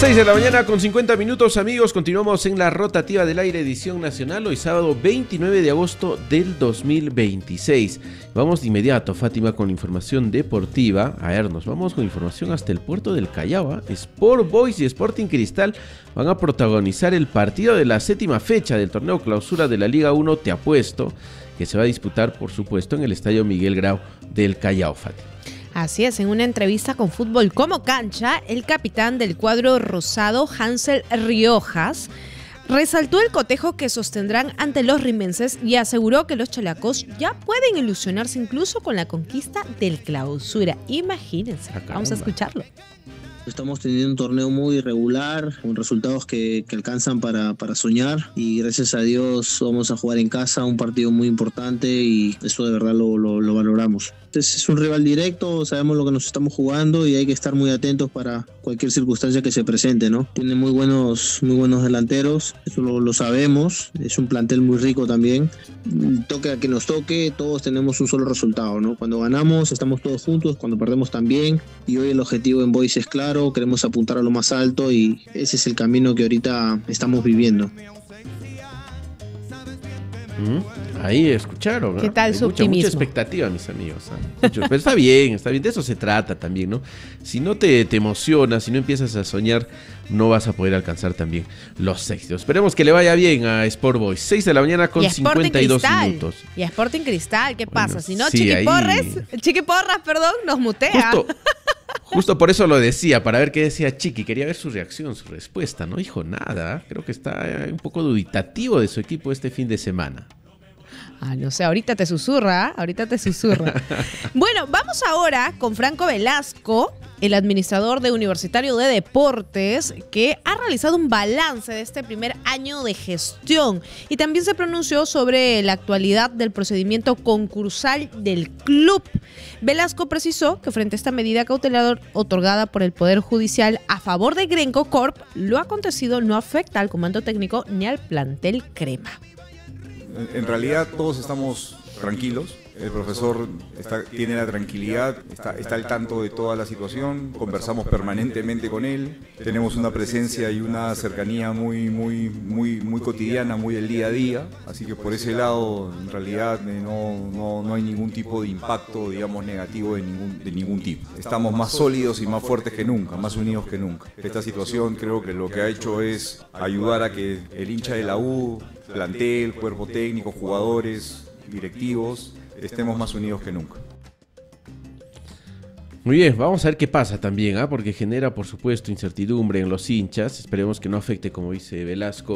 6 de la mañana con 50 minutos, amigos. Continuamos en la rotativa del aire, edición nacional. Hoy sábado 29 de agosto del 2026. Vamos de inmediato, Fátima, con información deportiva. A ver, nos vamos con información hasta el puerto del Callao. Sport Boys y Sporting Cristal van a protagonizar el partido de la séptima fecha del torneo clausura de la Liga 1 Te Apuesto, que se va a disputar, por supuesto, en el estadio Miguel Grau del Callao, Fátima. Así es, en una entrevista con Fútbol como Cancha, el capitán del cuadro rosado, Hansel Riojas, resaltó el cotejo que sostendrán ante los rimenses y aseguró que los chalacos ya pueden ilusionarse incluso con la conquista del clausura. Imagínense, vamos a escucharlo. Estamos teniendo un torneo muy irregular, con resultados que alcanzan para soñar, y gracias a Dios vamos a jugar en casa un partido muy importante y eso de verdad lo valoramos. Es un rival directo, sabemos lo que nos estamos jugando y hay que estar muy atentos para cualquier circunstancia que se presente, ¿no? Tiene muy buenos delanteros, eso lo sabemos, es un plantel muy rico también. Toque a que nos toque, todos tenemos un solo resultado, ¿no? Cuando ganamos estamos todos juntos, cuando perdemos también, y hoy el objetivo en Boys es claro, queremos apuntar a lo más alto y ese es el camino que ahorita estamos viviendo. Ahí escucharon, ¿no? ¿Qué tal su optimismo? Mucha expectativa, mis amigos, ¿no? Pero está bien, de eso se trata también, ¿no? Si no te emocionas, si no empiezas a soñar, no vas a poder alcanzar también los éxitos. Esperemos que le vaya bien a Sport Boys. 6 de la mañana con 52 minutos. Y a Sporting Cristal, ¿qué pasa? Bueno, Si no, sí, Chiquiporras, nos mutea. Justo por eso lo decía, para ver qué decía Chiqui. Quería ver su reacción, su respuesta. No dijo nada. Creo que está un poco dubitativo de su equipo este fin de semana. No sé, ahorita te susurra. Bueno, vamos ahora con Franco Velasco, el administrador de Universitario de Deportes, que ha realizado un balance de este primer año de gestión y también se pronunció sobre la actualidad del procedimiento concursal del club. Velasco precisó que frente a esta medida cautelar otorgada por el Poder Judicial a favor de Grenco Corp, lo acontecido no afecta al comando técnico ni al plantel crema. En realidad todos estamos tranquilos. El profesor tiene la tranquilidad, está al tanto de toda la situación, conversamos permanentemente con él, tenemos una presencia y una cercanía muy cotidiana, muy del día a día, así que por ese lado en realidad no hay ningún tipo de impacto, digamos, negativo de ningún tipo. Estamos más sólidos y más fuertes que nunca, más unidos que nunca. Esta situación creo que lo que ha hecho es ayudar a que el hincha de la U, plantel, cuerpo técnico, jugadores, directivos, estemos más unidos que nunca. Muy bien, vamos a ver qué pasa también, porque genera, por supuesto, incertidumbre en los hinchas. Esperemos que no afecte, como dice Velasco,